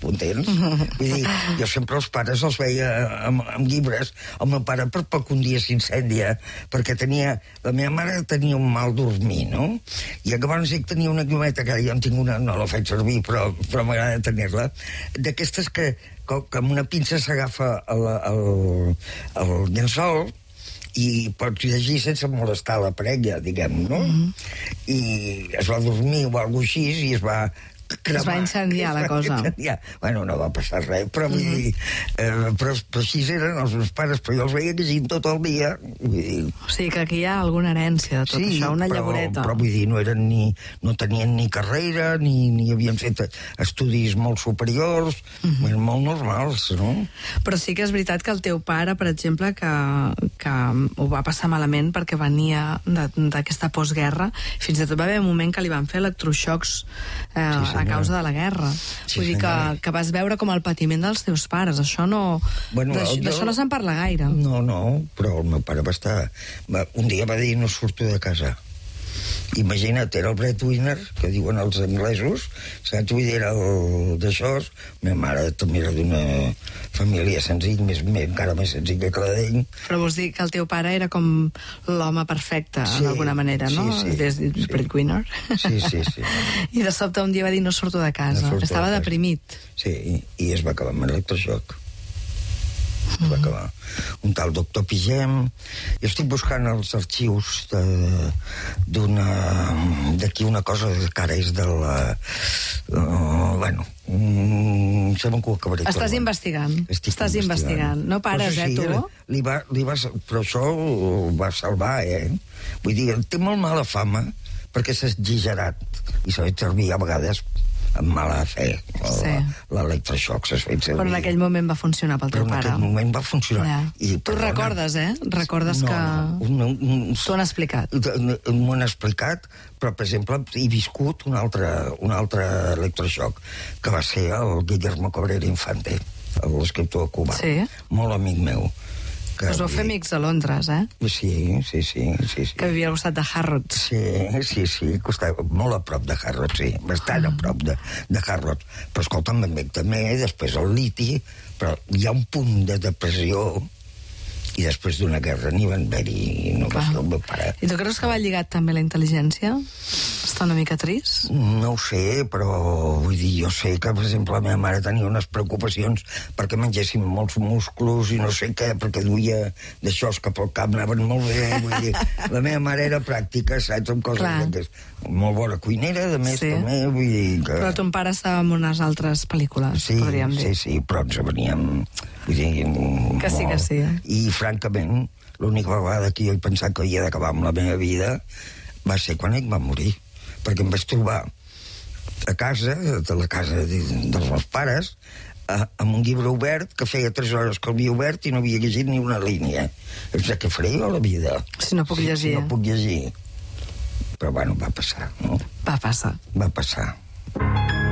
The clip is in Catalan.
potents. Vull dir, jo sempre els pares els veia amb llibres. El meu pare per poc un dia s'incendia, perquè la meva mare tenia un mal dormir, no? I llavors ell tenia una llumeta, que jo en tinc una, no la faig servir, però m'agrada tenir-la, d'aquestes que amb una pinça s'agafa el llençol i pots llegir sense molestar la parella, diguem, no? I es va dormir o alguna cosa així i es va cremar. Es va incendiar la cosa. Bueno, no va passar res, però vull dir... Però així eren els meus pares, però jo els veia llegint tot el dia. O sigui que aquí hi ha alguna herència de tot això, una llavoreta. Però vull dir, no tenien ni carrera, ni havien fet estudis molt superiors, molt normals, no? Però sí que és veritat que el teu pare, per exemple, que ho va passar malament perquè venia d'aquesta postguerra, fins i tot va haver un moment que li van fer electroxocs a causa de la guerra. Vull dir que vas veure com el patiment dels teus pares. Això no... D'això no se'n parla gaire. No, però el meu pare va estar... Un dia va dir, no surto de casa. Imagina't, era el breadwinner, que diuen els anglesos, saps? Vull dir, era d'això. Meva mare també era d'una família senzilla, encara més senzilla que la d'ell. Però vols dir que el teu pare era com l'home perfecte, d'alguna manera, no? Des de breadwinner. Sí. I de sobte un dia va dir, no surto de casa. Estava deprimit. Sí, i es va acabar amb l'electroxoc. Es va acabar. Un tal doctor Pigem. Jo estic buscant els arxius d'aquí una cosa que ara és de la... Bueno, sembla que ho acabaré. Estàs investigant. Estàs investigant. No pares, tu? Però això ho va salvar, Vull dir, té molt mala fama perquè s'ha exagerat i s'ha fet servir a vegades amb mala fe. L'electroxoc s'ha fet servir. Però en aquell moment va funcionar pel teu pare. En aquell moment va funcionar. Tu recordes, Recordes que... T'ho han explicat. M'ho han explicat, però, per exemple, he viscut un altre electroxoc, que va ser el Guillermo Cabrera Infante, l'escriptor cubà. Sí. Molt amic meu. Us vau fer amics a Londres, Sí. Que vivia al costat de Harrods. Sí, costava molt a prop de Harrods, sí, bastant a prop de Harrods. Però escolta'm, també, després el liti, però hi ha un punt de depressió i després d'una guerra n'hi van haver-hi, no va ser el meu pare. I tu creus que va lligat també la intel·ligència? Està una mica trist? No ho sé, però vull dir, jo sé que, per exemple, la meva mare tenia unes preocupacions perquè mengéssim molts músculs i no sé què, perquè duia d'això que pel cap anaven molt bé, vull dir, la meva mare era pràctica, saps, amb coses d'aquestes. Molt bona cuinera, de més, també, vull dir que... Però ton pare estava en unes altres pel·lícules, podríem dir. Sí, però ens veníem, vull dir, que sí. I, francament, l'única vegada que jo he pensat que havia d'acabar amb la meva vida va ser quan ell va morir, perquè em vaig trobar a casa, de la casa dels meus pares, amb un llibre obert que feia 3 hores que l'havia obert i no havia llegit ni una línia. Què faré jo a la vida? Si no puc llegir. Si no puc llegir. Però, bueno, va passar, no? Va passar. Va passar.